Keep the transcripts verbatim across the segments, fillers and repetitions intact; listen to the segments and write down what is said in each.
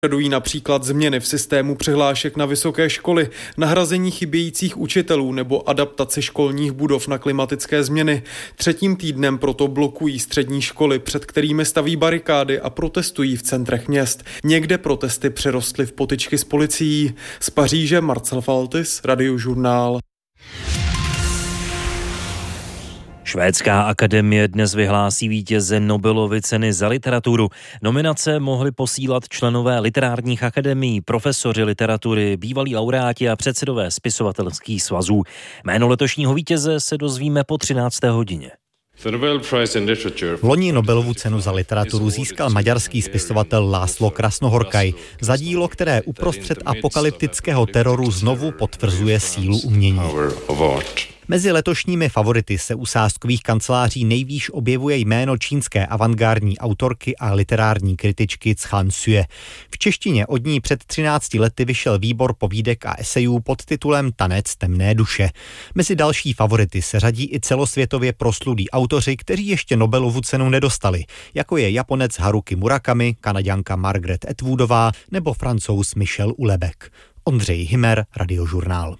Požadují například změny v systému přihlášek na vysoké školy, nahrazení chybějících učitelů nebo adaptaci školních budov na klimatické změny. Třetím týdnem proto blokují střední školy, před kterými staví barikády a protestují v centrech měst. Někde protesty přerostly v potyčky s policií. Z Paříže Marcel Faltis, Radiožurnál. Švédská akademie dnes vyhlásí vítěze Nobelovy ceny za literaturu. Nominace mohli posílat členové literárních akademií, profesoři literatury, bývalí laureáti a předsedové spisovatelských svazů. Jméno letošního vítěze se dozvíme po třinácté hodině. Loni Nobelovu cenu za literaturu získal maďarský spisovatel László Krasnohorkai za dílo, které uprostřed apokalyptického teroru znovu potvrzuje sílu umění. Mezi letošními favority se u sázkových kanceláří nejvýš objevuje jméno čínské avantgardní autorky a literární kritičky Chan Sue. V češtině od ní před třinácti lety vyšel výbor povídek a esejů pod titulem Tanec temné duše. Mezi další favority se řadí i celosvětově proslulí autoři, kteří ještě Nobelovu cenu nedostali, jako je Japonec Haruki Murakami, Kanaďanka Margaret Atwoodová nebo Francouz Michel Houellebecq. Ondřej Himer, Radiožurnál.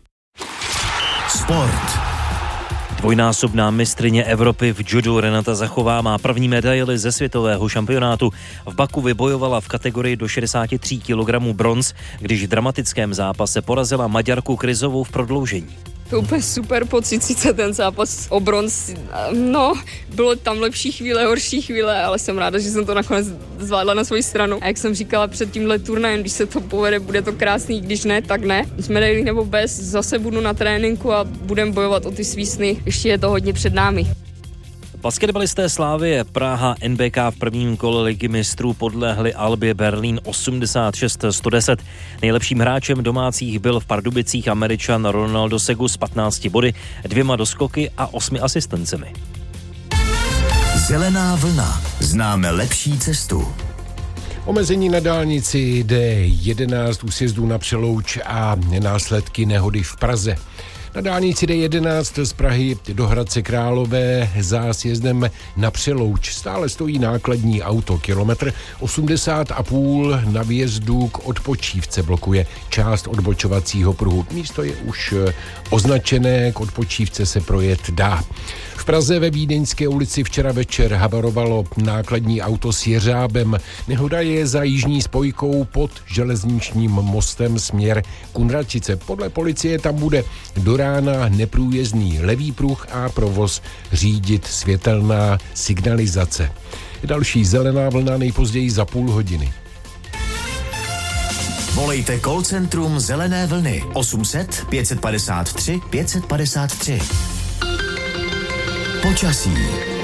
Sport. Dvojnásobná mistryně Evropy v judu Renata Zachová má první medaili ze světového šampionátu. V Baku vybojovala v kategorii do šedesáti tří kilogramů bronz, když v dramatickém zápase porazila Maďarku Kryzovou v prodloužení. To je úplně super pocit, sice ten zápas o bronz, no, bylo tam lepší chvíle, horší chvíle, ale jsem ráda, že jsem to nakonec zvládla na svoji stranu. A jak jsem říkala před tímhle turnajem, když se to povede, bude to krásný, když ne, tak ne. S medailí nebo bez, zase budu na tréninku a budem bojovat o ty svý sny. Ještě je to hodně před námi. Basketbalisté Slavie Praha N B K v prvním kole ligy mistrů podlehli Albě Berlín osmdesát šest sto deset. Nejlepším hráčem domácích byl v Pardubicích Američan Ronaldo Segu s patnácti body, dvěma doskoky a osmi asistencemi. Zelená vlna. Známe lepší cestu. Omezení na dálnici D jedenáct u sjezdu na Přelouč a následky nehody v Praze. Na dálnici D jedenáct z Prahy do Hradce Králové za sjezdem na Přelouč stále stojí nákladní auto. Kilometr osmdesát a půl na výjezdu k Odpočívce blokuje část odbočovacího pruhu. Místo je už označené, k Odpočívce se projet dá. V Praze ve Vídeňské ulici včera večer havarovalo nákladní auto s jeřábem. Nehoda je za jižní spojkou pod železničním mostem směr Kunratice. Podle policie tam bude do rána neprůjezdný levý pruh a provoz řídit světelná signalizace. Další zelená vlna nejpozději za půl hodiny. Volejte call centrum Zelené vlny osm set pět padesát tři pět padesát tři. Počasí.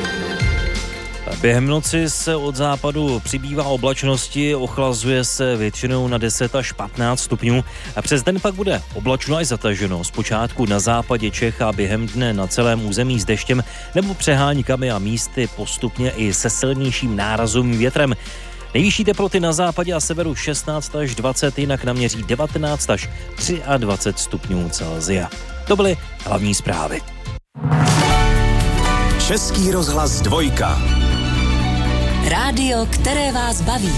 Během noci se od západu přibývá oblačnosti, ochlazuje se většinou na deset až patnáct stupňů a přes den pak bude oblačno až zataženo. Zpočátku na západě Čech a během dne na celém území s deštěm nebo přeháňkami a místy postupně i se silnějším nárazovým větrem. Nejvyšší teploty na západě a severu šestnáct až dvacet, jinak naměří devatenáct až dvacet tři stupňů Celsia. To byly hlavní zprávy. Český rozhlas dvojka. Rádio, které vás baví.